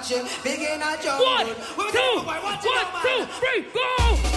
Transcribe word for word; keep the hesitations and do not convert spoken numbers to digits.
watch it. Big in a jungle. One, two, one, two, three, go!